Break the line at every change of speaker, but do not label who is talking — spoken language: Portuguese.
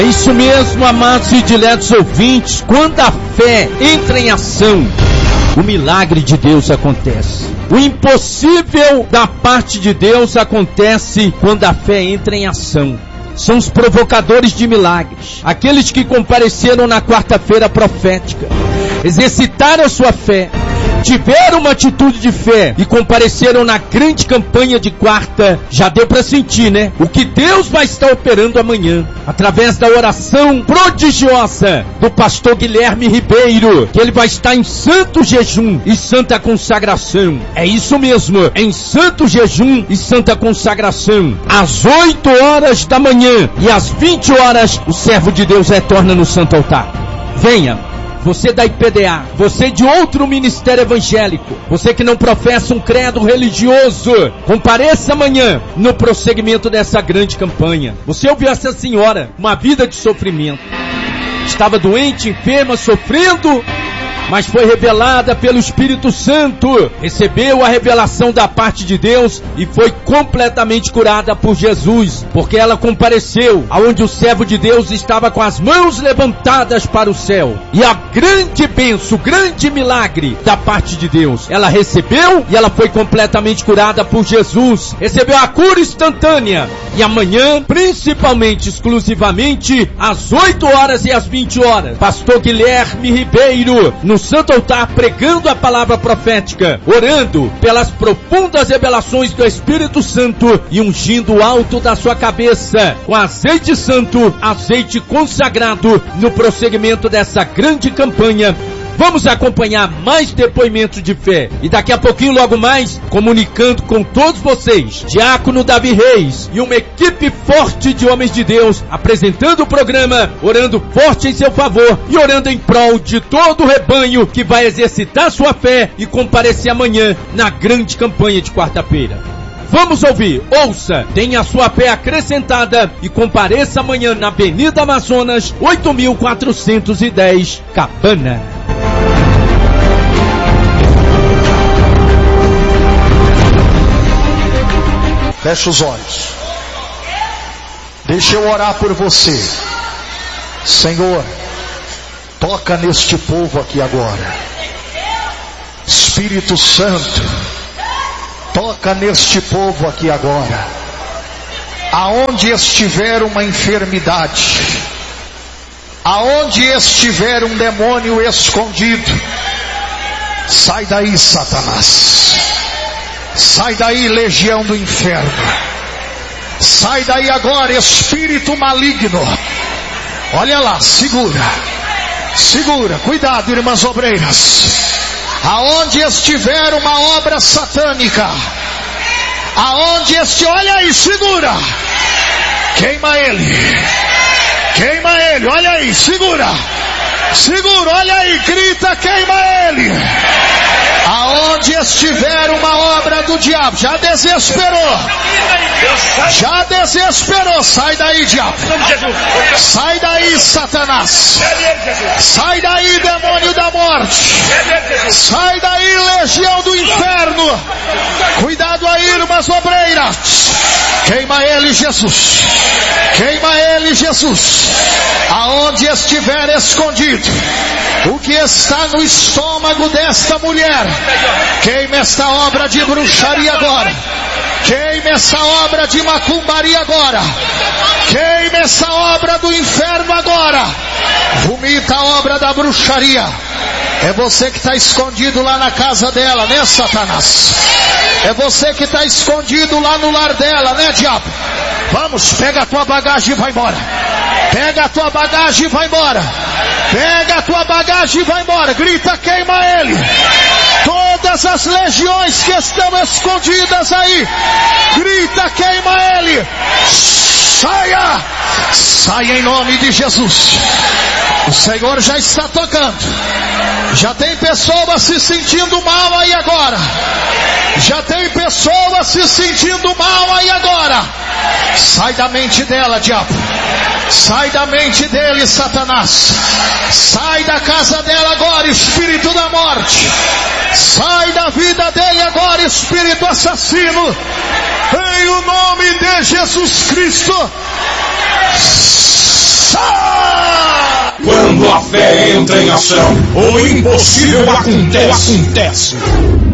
É isso mesmo, amados e diletos ouvintes. Quando a fé entra em ação, o milagre de Deus acontece. O impossível da parte de Deus acontece quando a fé entra em ação. São os provocadores de milagres, aqueles que compareceram na quarta-feira profética, exercitaram a sua fé, tiveram uma atitude de fé e compareceram na grande campanha de quarta. Já deu para sentir, né? O que Deus vai estar operando amanhã, através da oração prodigiosa do pastor Guilherme Ribeiro, que ele vai estar em santo jejum e santa consagração. É isso mesmo, em santo jejum e santa consagração. Às 8 horas da manhã e às 20 horas, o servo de Deus retorna no santo altar. Venha! Você da IPDA, você de outro ministério evangélico, você que não professa um credo religioso, compareça amanhã no prosseguimento dessa grande campanha. Você ouviu essa senhora, uma vida de sofrimento. Estava doente, enferma, sofrendo, mas foi revelada pelo Espírito Santo, recebeu a revelação da parte de Deus e foi completamente curada por Jesus, porque ela compareceu aonde o servo de Deus estava com as mãos levantadas para o céu, e a grande bênção, o grande milagre da parte de Deus, ela recebeu e ela foi completamente curada por Jesus, recebeu a cura instantânea. E amanhã, principalmente, exclusivamente, às 8 horas e às 20 horas, pastor Guilherme Ribeiro, no santo altar, pregando a palavra profética, orando pelas profundas revelações do Espírito Santo e ungindo o alto da sua cabeça com azeite santo, azeite consagrado, no prosseguimento dessa grande campanha. Vamos acompanhar mais depoimentos de fé. E daqui a pouquinho, logo mais, comunicando com todos vocês, Diácono Davi Reis e uma equipe forte de homens de Deus, apresentando o programa, orando forte em seu favor e orando em prol de todo o rebanho que vai exercitar sua fé e comparecer amanhã na grande campanha de quarta-feira. Vamos ouvir, ouça, tenha a sua fé acrescentada e compareça amanhã na Avenida Amazonas, 8.410, Cabana.
Feche os olhos. Deixa eu orar por você. Senhor, toca neste povo aqui agora. Espírito Santo, toca neste povo aqui agora. Aonde estiver uma enfermidade, aonde estiver um demônio escondido, sai daí, Satanás. Sai daí, legião do inferno. Sai daí agora, espírito maligno. Olha lá, segura. Segura, cuidado, irmãs obreiras. Aonde estiver uma obra satânica, aonde olha aí, segura. Queima ele. Queima ele, olha aí, segura. Segura, olha aí, grita, queima ele. Aonde estiver uma obra do diabo, já desesperou. Já desesperou, sai daí, diabo. Sai daí, Satanás. Sai daí, demônio da morte. Sai daí, legião do inferno. Cuidado aí, irmãs obreiras. Queima ele, Jesus. Queima ele, Jesus. Aonde estiver escondido o que está no estômago desta mulher, queime essa obra de bruxaria agora. Queime essa obra de macumbaria agora. Queime essa obra do inferno agora. Vomita a obra da bruxaria. É você que está escondido lá na casa dela, né, Satanás? É você que está escondido lá no lar dela, né, diabo? Vamos, pega a tua bagagem e vai embora. Pega a tua bagagem e vai embora. Pega a tua bagagem e vai embora. Grita, queima ele. Todas as legiões que estão escondidas aí, grita, queima ele. Saia. Saia em nome de Jesus. O Senhor já está tocando. Já tem pessoas se sentindo mal aí agora. Já tem pessoas se sentindo mal aí agora. Sai da mente dela, diabo. Sai da mente dele, Satanás. Sai da casa dela agora, espírito da morte. Sai da vida dele agora, espírito assassino. Em o nome de Jesus Cristo. Sai!
Quando a fé entra em ação, o impossível acontece.